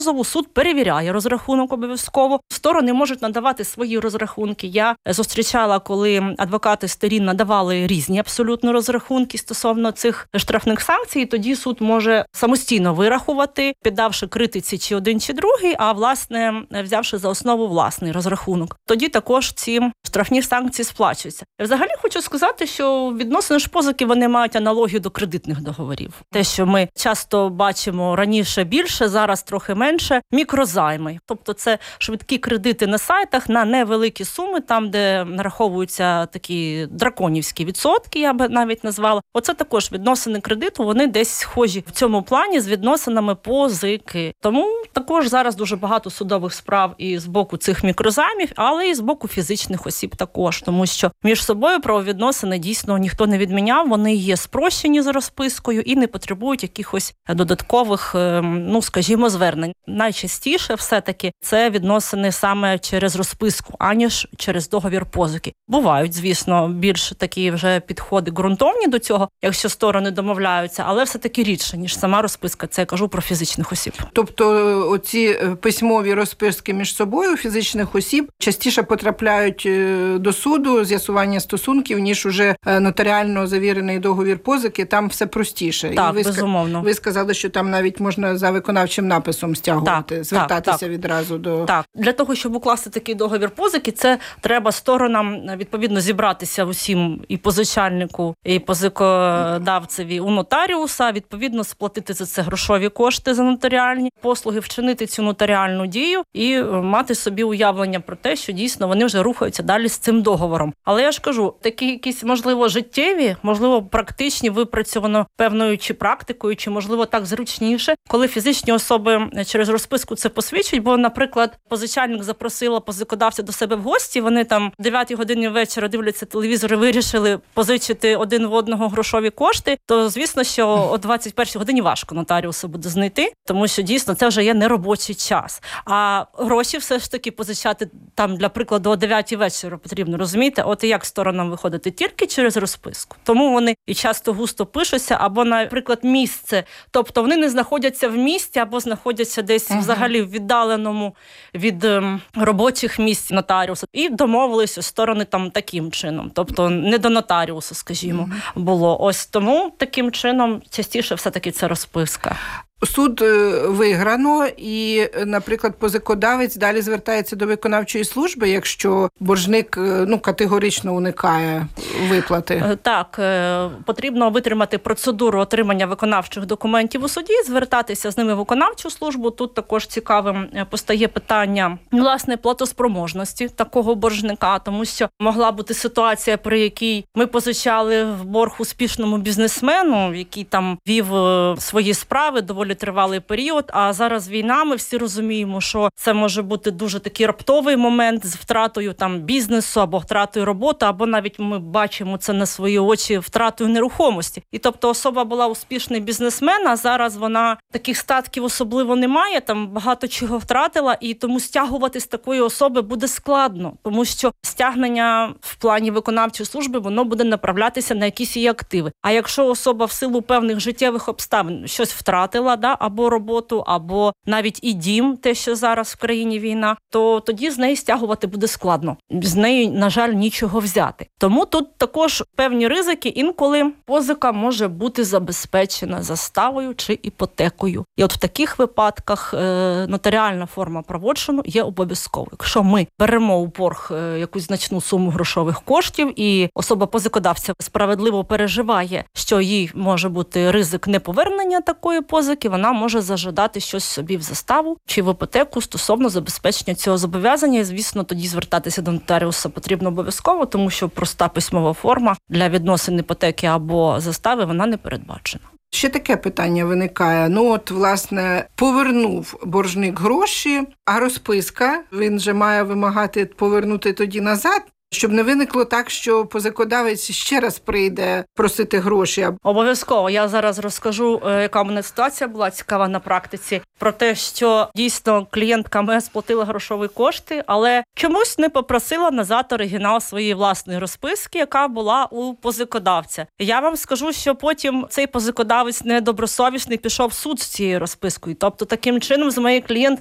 Суд перевіряє розрахунок обов'язково. Сторони можуть надавати свої розрахунки. Я зустрічала, коли адвокати сторін надавали різні абсолютно розрахунки стосовно цих штрафних санкцій. Тоді суд може самостійно вирахувати, піддавши критиці чи один, чи другий, а власне взявши за основу власний розрахунок. Тоді також ці штрафні санкції сплачуються. Я взагалі хочу сказати, що відносини ж позики, вони мають аналогію до кредитних договорів. Те, що ми часто бачимо раніше більше, зараз трохи менше, мікрозайми. Тобто це швидкі кредити на сайтах на невеликі суми, там, де нараховуються такі драконівські відсотки, я би навіть назвала. Оце також відносини кредиту, вони десь схожі в цьому плані з відносинами позики. Тому також зараз дуже багато судових справ і з боку цих мікрозаймів, але і з боку фізичних осіб також. Тому що між собою правовідносини дійсно ніхто не відміняв, вони є спрощені за розпискою і не потребують якихось додаткових, скажімо, звернень. Найчастіше все-таки це відносини саме через розписку, аніж через договір позики. Бувають, звісно, більш такі вже підходи ґрунтовні до цього, якщо сторони домовляються, але все-таки рідше, ніж сама розписка. Це я кажу про фізичних осіб. Тобто оці письмові розписки між собою фізичних осіб частіше потрапляють до суду, з'ясування стосунків, ніж уже нотаріально завірений договір позики, там все простіше. Так, і безумовно. Ви сказали, що там навіть можна за виконавчим написом стягувати, звертатися відразу до... Так, для того, щоб укласти такий договір позики, це треба сторонам, відповідно, зібратися усім і позичальнику, і позикодавцеві у нотаріуса, відповідно, сплатити за це грошові кошти за нотаріальні послуги, вчинити цю нотаріальну дію і мати собі уявлення про те, що дійсно вони вже рухаються далі з цим договором. Але я ж кажу, такі якісь, можливо, життєві, можливо, практичні, випрацьовано певною чи практикою, чи, можливо, так зручніше, коли фізичні особи через розписку це посвідчують, бо, наприклад, позичальник запросила позикодавця до себе в гості, вони там 9 годині вечора дивляться телевізор і вирішили позичити один в одного грошові кошти, то, звісно, що о 21 годині важко нотаріусу буде знайти, тому що дійсно це вже є неробочий час. А гроші все ж таки позичати там, для прикладу, о 9 вечора потрібно, розумієте? От і як сторонам виходити? Тільки через розписку. Тому вони і часто густо пишуться, або, наприклад, місце. Тобто вони не знаходяться в місті, або знаходяться десь взагалі в віддаленому від робочих місць нотаріуса. І домовилися сторони там таким чином. Тобто не до нотаріусу, скажімо, було. Ось тому таким чином частіше все-таки це розписка. Суд виграно і, наприклад, позикодавець далі звертається до виконавчої служби, якщо боржник категорично уникає виплати. Так, потрібно витримати процедуру отримання виконавчих документів у суді, звертатися з ними в виконавчу службу. Тут також цікавим постає питання, власне, платоспроможності такого боржника, тому що могла бути ситуація, при якій ми позичали в борг успішному бізнесмену, який там вів свої справи доволі тривалий період, а зараз війна, ми всі розуміємо, що це може бути дуже такий раптовий момент з втратою там бізнесу або втратою роботи, або навіть ми бачимо це на свої очі втратою нерухомості. І тобто особа була успішний бізнесмен, а зараз вона таких статків особливо не має, там багато чого втратила, і тому стягувати з такої особи буде складно, тому що стягнення в плані виконавчої служби, воно буде направлятися на якісь її активи. А якщо особа в силу певних життєвих обставин щось втратила, або роботу, або навіть і дім, те, що зараз в країні війна, то тоді з неї стягувати буде складно. З неї, на жаль, нічого взяти. Тому тут також певні ризики. Інколи позика може бути забезпечена заставою чи іпотекою. І от в таких випадках нотаріальна форма правочину є обов'язковою. Якщо ми беремо у борг якусь значну суму грошових коштів, і особа позикодавця справедливо переживає, що їй може бути ризик неповернення такої позики, вона може зажадати щось собі в заставу чи в іпотеку стосовно забезпечення цього зобов'язання. І, звісно, тоді звертатися до нотаріуса потрібно обов'язково, тому що проста письмова форма для відносин іпотеки або застави, вона не передбачена. Ще таке питання виникає. Власне, повернув боржник гроші, а розписка, він же має вимагати повернути тоді назад щоб не виникло так, що позикодавець ще раз прийде просити гроші. Обов'язково. Я зараз розкажу, яка в мене ситуація була цікава на практиці, про те, що дійсно клієнтка МС сплатила грошові кошти, але чомусь не попросила назад оригінал своєї власної розписки, яка була у позикодавця. Я вам скажу, що потім цей позикодавець недобросовісний пішов в суд з цією розпискою. Тобто таким чином з моєї клієнтки